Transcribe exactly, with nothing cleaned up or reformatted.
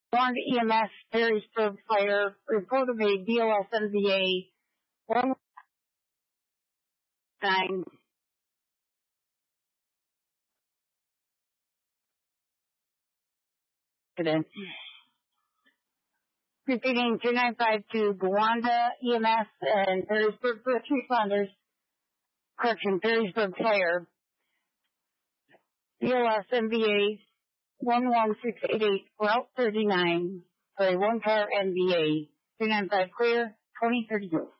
Warned E M S, Perrysburg Fire, report of a B L S N V A, one nine. Repeating two nine five two, Gowanda E M S and Perrysburg first responders, correction, Perrysburg Fire, B L S N V A one one six eight eight, Route thirty-nine, for a one-car N V A, two nine five clear, twenty thirty-two.